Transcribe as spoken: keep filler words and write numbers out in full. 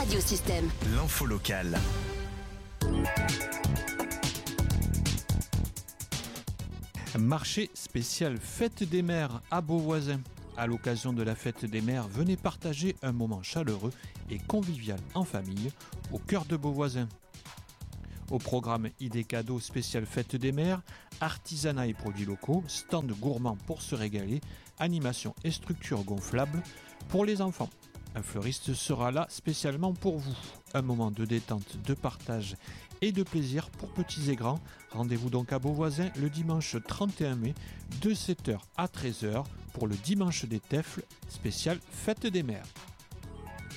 Radiosystème. L'info locale. Marché spécial Fête des Mères à Beauvoisin. À l'occasion de la Fête des Mères, venez partager un moment chaleureux et convivial en famille au cœur de Beauvoisin. Au programme idées cadeaux spécial Fête des Mères, artisanat et produits locaux, stand gourmand pour se régaler, animation et structure gonflable pour les enfants. Un fleuriste sera là spécialement pour vous. Un moment de détente, de partage et de plaisir pour petits et grands. Rendez-vous donc à Beauvoisin le dimanche trente et un mai de sept heures à treize heures pour le dimanche des Teffles spécial Fête des Mères.